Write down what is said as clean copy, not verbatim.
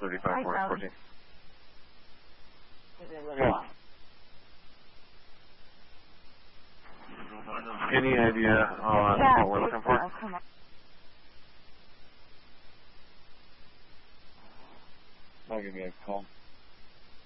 35, 14. Any idea on what we're looking for? Come on. I'll give you a call.